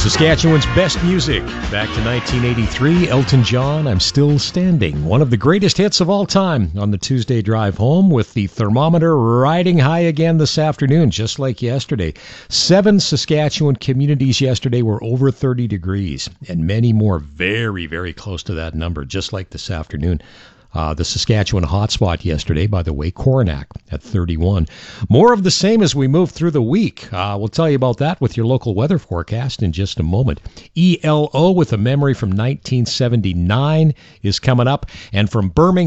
Saskatchewan's best music. Back to 1983, Elton John, I'm Still Standing. One of the greatest hits of all time on the Tuesday drive home, with the thermometer riding high again this afternoon, just like yesterday. 7 Saskatchewan communities yesterday were over 30 degrees, and many more very, very close to that number, just like this afternoon. The Saskatchewan hotspot yesterday, by the way, Coronach at 31. More of the same as we move through the week. We'll tell you about that with your local weather forecast in just a moment. ELO with a memory from 1979 is coming up. And from Birmingham